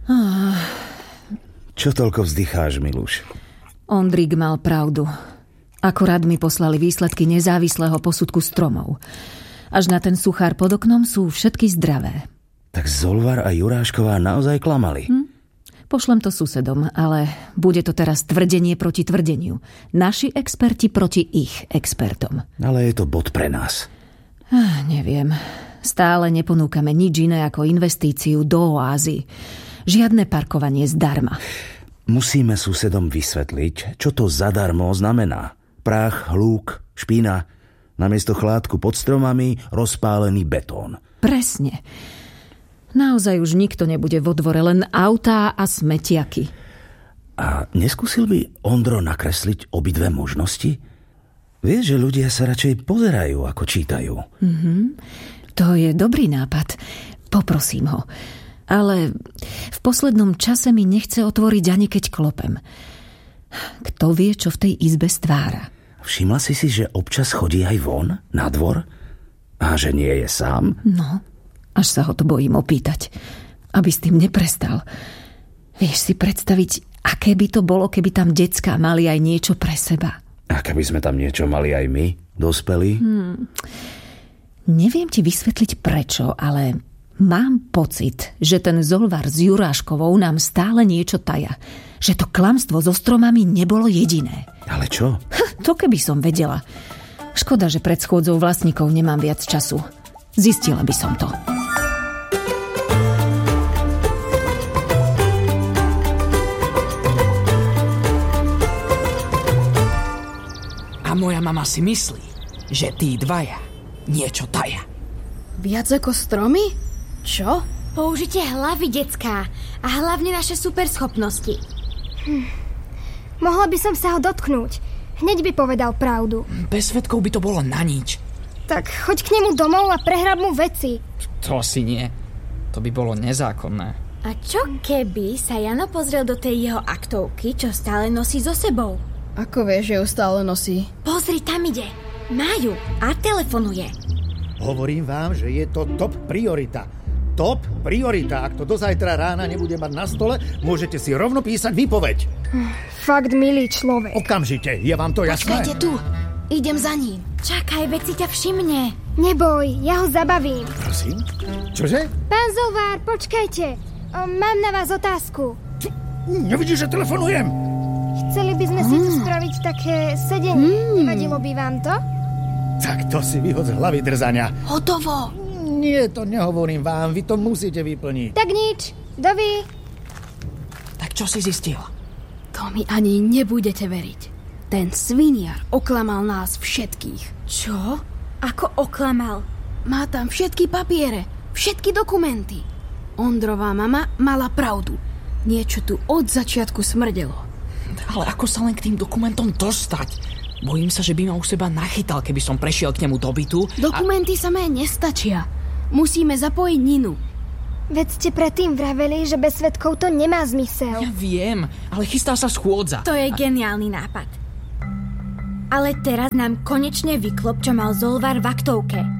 Čo toľko vzdycháš, Miluš? Ondrík mal pravdu. Akorát mi poslali výsledky nezávislého posudku stromov. Až na ten suchár pod oknom sú všetky zdravé. Tak Zolvar a Jurášková naozaj klamali. Pošlem to susedom, ale bude to teraz tvrdenie proti tvrdeniu. Naši experti proti ich expertom. Ale je to bod pre nás. Neviem. Stále neponúkame nič iné ako investíciu do oázy. Žiadne parkovanie zdarma. Musíme susedom vysvetliť, čo to zadarmo znamená. Prach, hluk, špína. Namiesto chládku pod stromami rozpálený betón. Presne. Naozaj už nikto nebude vo dvore, len autá a smetiaky. A neskúsil by Ondro nakresliť obidve možnosti? Vieš, že ľudia sa radšej pozerajú, ako čítajú. To je dobrý nápad. Poprosím ho. Ale v poslednom čase mi nechce otvoriť ani keď klopem. Kto vie, čo v tej izbe stvára? Všimla si, že občas chodí aj von, na dvor? A že nie je sám? No, až sa ho to bojím opýtať. Aby s tým neprestal. Vieš si predstaviť, aké by to bolo, keby tam decká mali aj niečo pre seba? A keby sme tam niečo mali aj my, dospelí? Neviem ti vysvetliť prečo, ale mám pocit, že ten Zolvar s Juráškovou nám stále niečo taja. Že to klamstvo so stromami nebolo jediné. Ale čo? To keby som vedela. Škoda, že pred schôdzou vlastníkov nemám viac času. Zistila by som to. A moja mama si myslí, že tí dvaja niečo taja. Viac ako stromy? Čo? Použite hlavy, decká. A hlavne naše superschopnosti. Mohla by som sa ho dotknúť. Hneď by povedal pravdu. Bez svedkov by to bolo na nič. Tak choď k nemu domov a prehrab mu veci. To asi nie. To by bolo nezákonné. A čo keby sa Jano pozrel do tej jeho aktovky, čo stále nosí so sebou? Ako vieš, že ju stále nosí? Pozri, tam ide. Má ju a telefonuje. Hovorím vám, že je to top priorita. Top priorita. Ak to do zajtra rána nebude mať na stole, môžete si rovno písať výpoveď. Fakt milý človek. Okamžite, je vám to jasné? Počkajte tu. Idem za ním. Čakaj, veď si ťa všimne. Neboj, ja ho zabavím. Prosím? Čože? Pán Zolvar, počkajte. Mám na vás otázku. Nevidíš, že telefonujem? Chceli by sme si tu spraviť také sedenie. Nevadilo by vám to? Tak to si vyhod z hlavy drzania. Hotovo. Nie, to nehovorím vám, vy to musíte vyplniť. Tak nič, dovi. Tak čo si zistil? To mi ani nebudete veriť. Ten sviniar oklamal nás všetkých. Čo? Ako oklamal? Má tam všetky papiere, všetky dokumenty. Ondrová mama mala pravdu. Niečo tu od začiatku smrdelo. Ale ako sa len k tým dokumentom dostať? Bojím sa, že by ma u seba nachytal, keby som prešiel k nemu do bytu. Dokumenty samé nestačia. Musíme zapojiť Ninu. Veď ste predtým vraveli, že bez svedkov to nemá zmysel. Ja viem, ale chystá sa schôdza. To je geniálny nápad. Ale teraz nám konečne vyklop, čo mal Zolvar v aktovke.